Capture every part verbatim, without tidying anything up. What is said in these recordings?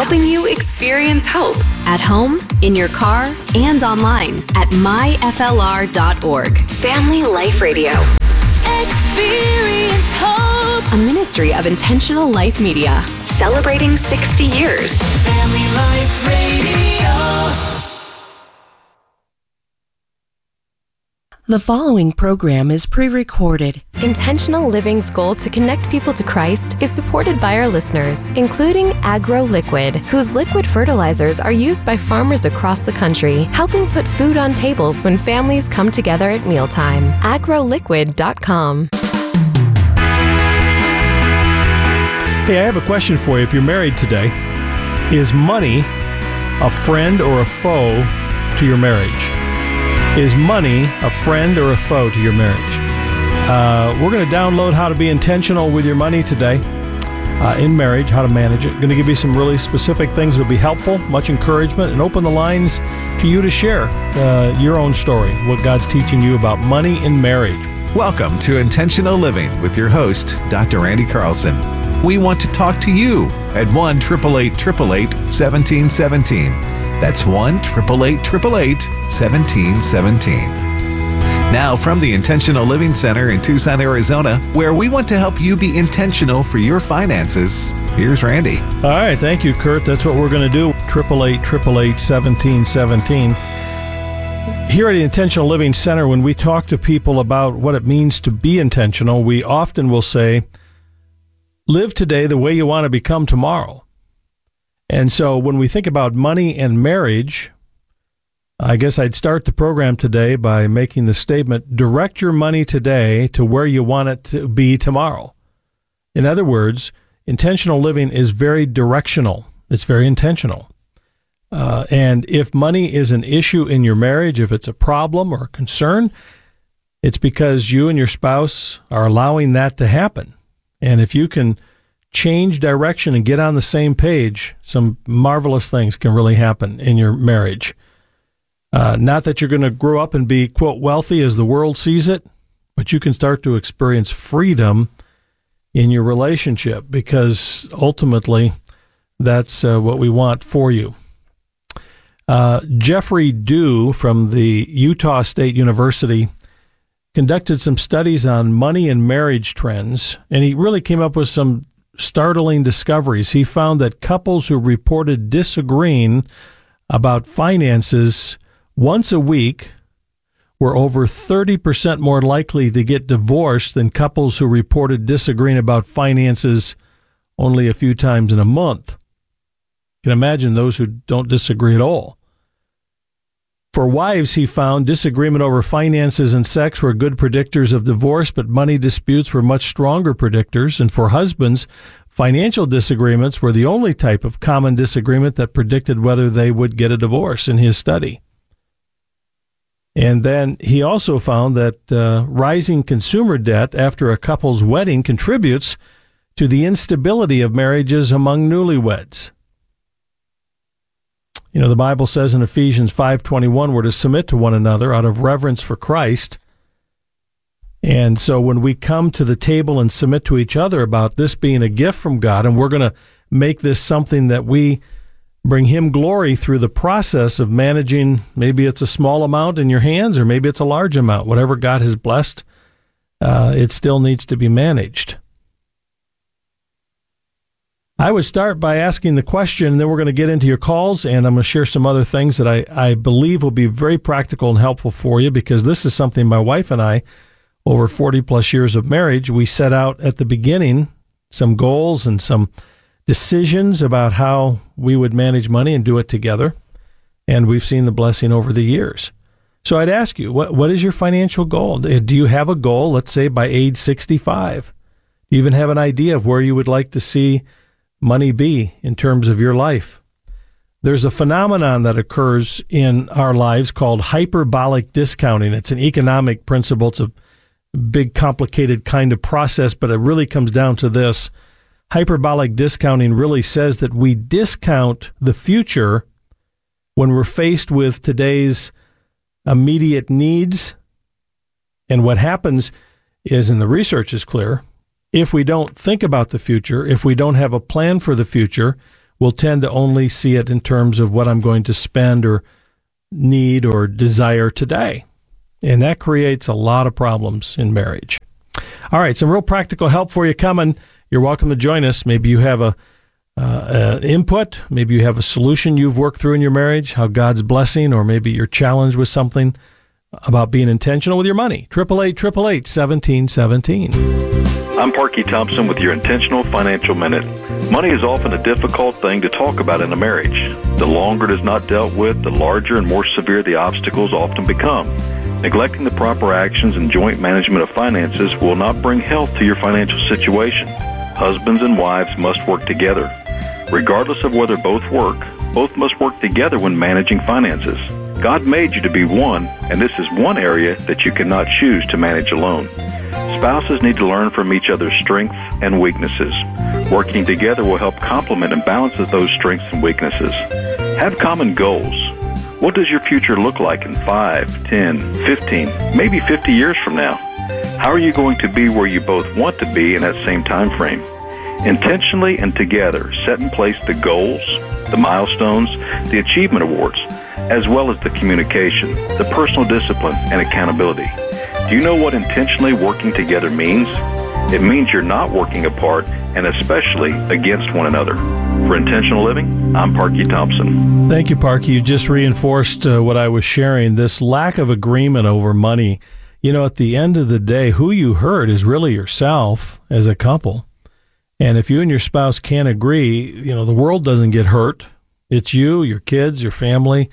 helping you experience hope at home, in your car, and online at my f l r dot org. Family Life Radio. Experience hope. A ministry of Intentional Life Media. Celebrating sixty years. Family Life Radio. The following program is pre-recorded. Intentional Living's goal to connect people to Christ is supported by our listeners, including Agro Liquid, whose liquid fertilizers are used by farmers across the country, helping put food on tables when families come together at mealtime. agro liquid dot com. Hey, I have a question for you. If you're married today, is money a friend or a foe to your marriage? Is money a friend or a foe to your marriage? Uh, we're going to download How to Be Intentional with Your Money today uh, in marriage, how to manage it. Going to give you some really specific things that will be helpful, much encouragement, and open the lines to you to share uh, your own story, what God's teaching you about money in marriage. Welcome to Intentional Living with your host, Doctor Randy Carlson. We want to talk to you at one eight eight eight eight eight, one seven one seven. That's one eight eight eight eight eight, one seven one seven. Now from the Intentional Living Center in Tucson, Arizona, where we want to help you be intentional for your finances, here's Randy. All right, thank you, Kurt. That's what we're going to do. eight eight eight eight eight eight, one seven one seven. Here at the Intentional Living Center, when we talk to people about what it means to be intentional, we often will say, live today the way you want to become tomorrow. And so when we think about money and marriage, I guess I'd start the program today by making the statement, direct your money today to where you want it to be tomorrow. In other words, intentional living is very directional. It's very intentional. Uh, and if money is an issue in your marriage, if it's a problem or a concern, it's because you and your spouse are allowing that to happen. And if you can change direction and get on the same page, some marvelous things can really happen in your marriage. Uh, not that you're going to grow up and be, quote, wealthy as the world sees it, but you can start to experience freedom in your relationship because ultimately that's uh, what we want for you. Uh, Jeffrey Dew from the Utah State University conducted some studies on money and marriage trends, and he really came up with some startling discoveries. He found that couples who reported disagreeing about finances once a week were over thirty percent more likely to get divorced than couples who reported disagreeing about finances only a few times in a month. You can imagine those who don't disagree at all. For wives, he found disagreement over finances and sex were good predictors of divorce, but money disputes were much stronger predictors. And for husbands, financial disagreements were the only type of common disagreement that predicted whether they would get a divorce in his study. And then he also found that uh, rising consumer debt after a couple's wedding contributes to the instability of marriages among newlyweds. You know, the Bible says in Ephesians five twenty-one, we're to submit to one another out of reverence for Christ. And so when we come to the table and submit to each other about this being a gift from God, and we're going to make this something that we bring Him glory through the process of managing, maybe it's a small amount in your hands, or maybe it's a large amount, whatever God has blessed, uh, it still needs to be managed. I would start by asking the question, and then we're going to get into your calls, and I'm going to share some other things that I, I believe will be very practical and helpful for you, because this is something my wife and I, over forty plus years of marriage, we set out at the beginning, some goals and some decisions about how we would manage money and do it together, and we've seen the blessing over the years. So I'd ask you, what what is your financial goal? Do you have a goal, let's say, by age sixty-five? Do you even have an idea of where you would like to see money be in terms of your life? There's a phenomenon that occurs in our lives called hyperbolic discounting. It's an economic principle. It's a big, complicated kind of process, but it really comes down to this. Hyperbolic discounting really says that we discount the future when we're faced with today's immediate needs. And what happens is, and the research is clear, if we don't think about the future, if we don't have a plan for the future, will tend to only see it in terms of what I'm going to spend or need or desire today. And that creates a lot of problems in marriage. All right, some real practical help for you coming. You're welcome to join us. Maybe you have a uh, an input. Maybe you have a solution you've worked through in your marriage, how God's blessing, or maybe you're challenged with something about being intentional with your money. eight eight eight, eight eight eight, one seven one seven. I'm Parky Thompson with your Intentional Financial Minute. Money is often a difficult thing to talk about in a marriage. The longer it is not dealt with, the larger and more severe the obstacles often become. Neglecting the proper actions and joint management of finances will not bring health to your financial situation. Husbands and wives must work together. Regardless of whether both work, both must work together when managing finances. God made you to be one, and this is one area that you cannot choose to manage alone. Spouses need to learn from each other's strengths and weaknesses. Working together will help complement and balance those strengths and weaknesses. Have common goals. What does your future look like in five, ten, fifteen, maybe fifty years from now? How are you going to be where you both want to be in that same time frame? Intentionally and together, set in place the goals, the milestones, the achievement awards, as well as the communication, the personal discipline, and accountability. Do you know what intentionally working together means? It means you're not working apart and especially against one another. For Intentional Living, I'm Parky Thompson. Thank you, Parky. You just reinforced uh, what I was sharing, this lack of agreement over money. You know, at the end of the day, who you hurt is really yourself as a couple. And if you and your spouse can't agree, you know, the world doesn't get hurt. It's you, your kids, your family.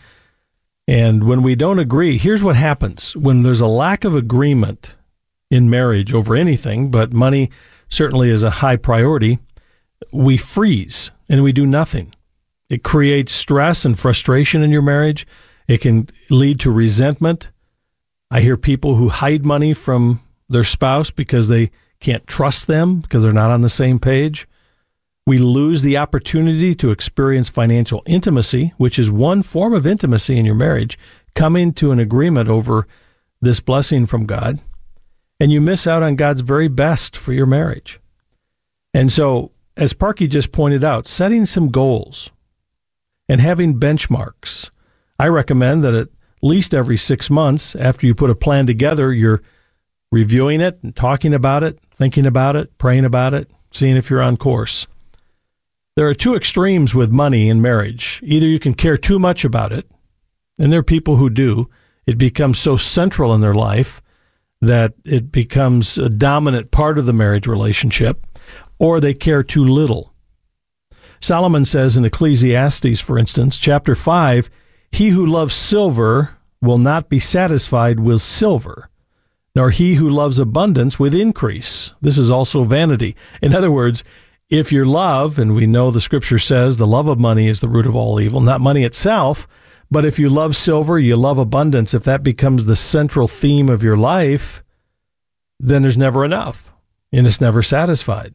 And when we don't agree, here's what happens. When there's a lack of agreement in marriage over anything, but money certainly is a high priority, we freeze and we do nothing. It creates stress and frustration in your marriage. It can lead to resentment. I hear people who hide money from their spouse because they can't trust them because they're not on the same page. We lose the opportunity to experience financial intimacy, which is one form of intimacy in your marriage, coming to an agreement over this blessing from God. And you miss out on God's very best for your marriage. And so, as Parky just pointed out, setting some goals and having benchmarks. I recommend that at least every six months after you put a plan together, you're reviewing it and talking about it, thinking about it, praying about it, seeing if you're on course. There are two extremes with money in marriage. Either you can care too much about it, and there are people who do. It becomes so central in their life that it becomes a dominant part of the marriage relationship, or they care too little. Solomon says in Ecclesiastes, for instance, chapter five, "He who loves silver will not be satisfied with silver, nor he who loves abundance with increase. This is also vanity." In other words, if your love, and we know the scripture says the love of money is the root of all evil, not money itself, but if you love silver, you love abundance, if that becomes the central theme of your life, then there's never enough, and it's never satisfied.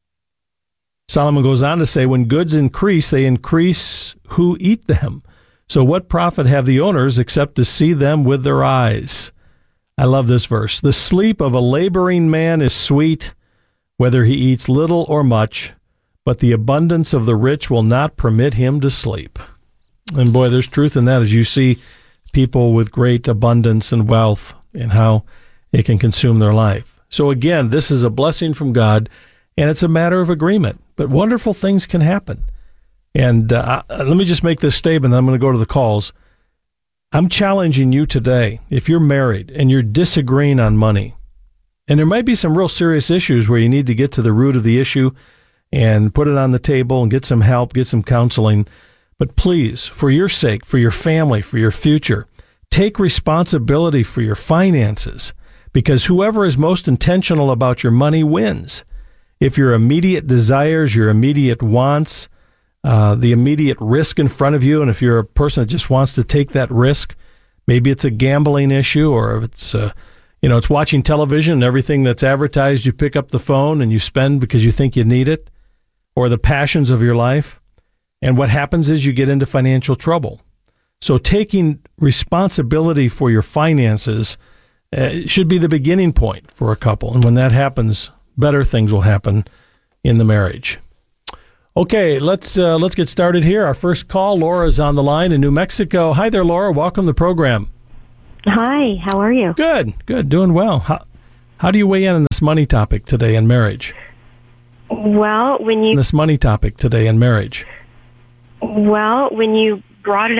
Solomon goes on to say, when goods increase, they increase who eat them. So what profit have the owners except to see them with their eyes? I love this verse. The sleep of a laboring man is sweet, whether he eats little or much, but the abundance of the rich will not permit him to sleep. And boy, there's truth in that as you see people with great abundance and wealth and how it can consume their life. So again, this is a blessing from God, and it's a matter of agreement. But wonderful things can happen. And uh, let me just make this statement, then I'm going to go to the calls. I'm challenging you today, if you're married and you're disagreeing on money, and there might be some real serious issues where you need to get to the root of the issue and put it on the table and get some help, get some counseling. But please, for your sake, for your family, for your future, take responsibility for your finances, because whoever is most intentional about your money wins. If your immediate desires, your immediate wants, uh, the immediate risk in front of you, and if you're a person that just wants to take that risk, maybe it's a gambling issue, or if it's uh, you know, it's watching television and everything that's advertised, you pick up the phone and you spend because you think you need it, or the passions of your life. And what happens is you get into financial trouble. So taking responsibility for your finances uh, should be the beginning point for a couple. And when that happens, better things will happen in the marriage. Okay, let's uh, let's get started here. Our first call, Laura's on the line in New Mexico. Hi there, Laura. Welcome to the program. Hi, how are you? Good, good, doing well. How, how do you weigh in on this money topic today in marriage? Well, when you This money topic today in marriage. well, when you brought it